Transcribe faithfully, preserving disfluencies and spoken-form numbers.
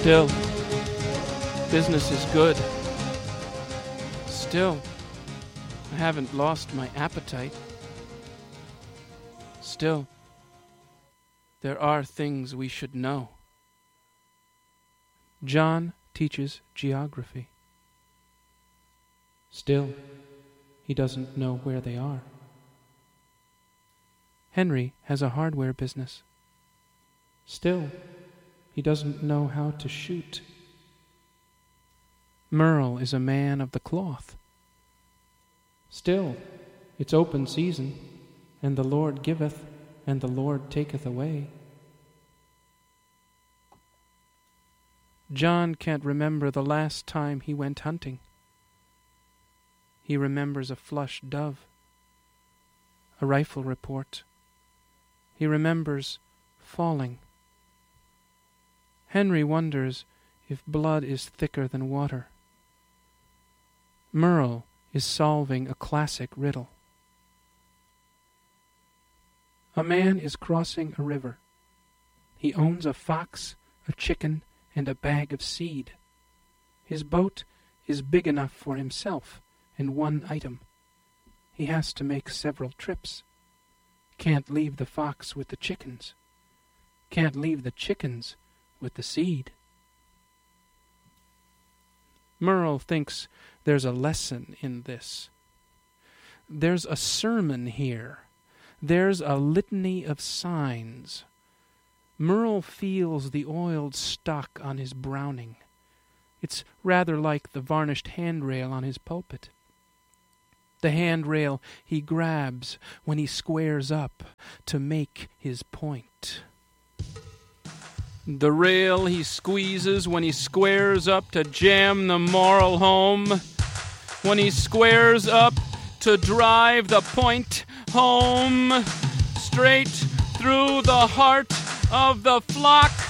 Still, business is good. Still, I haven't lost my appetite. Still, there are things we should know. John teaches geography. Still, he doesn't know where they are. Henry has a hardware business. Still, he doesn't know how to shoot. Merle is a man of the cloth. Still, it's open season, and the Lord giveth, and the Lord taketh away. John can't remember the last time he went hunting. He remembers a flush dove, a rifle report. He remembers falling. Henry wonders if blood is thicker than water. Merle is solving a classic riddle. A man is crossing a river. He owns a fox, a chicken, and a bag of seed. His boat is big enough for himself and one item. He has to make several trips. Can't leave the fox with the chickens. Can't leave the chickens with the seed. Merle thinks there's a lesson in this. There's a sermon here. There's a litany of signs. Merle feels the oiled stock on his Browning. It's rather like the varnished handrail on his pulpit. The handrail he grabs when he squares up to make his point. The rail he squeezes when he squares up to jam the moral home. When he squares up to drive the point home. Straight through the heart of the flock.